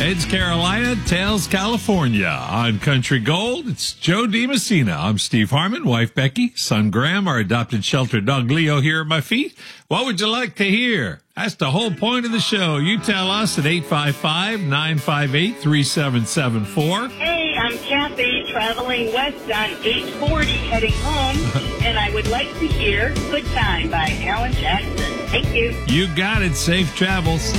Heads Carolina, Tails California. On Country Gold, it's Joe DiMessina. I'm Steve Harmon, wife Becky, son Graham, our adopted shelter dog Leo here at my feet. What would you like to hear? That's the whole point of the show. You tell us at 855-958-3774. Hey, I'm Kathy, traveling west on 840 heading home, and I would like to hear Good Time by Alan Jackson. Thank you. You got it. Safe travels.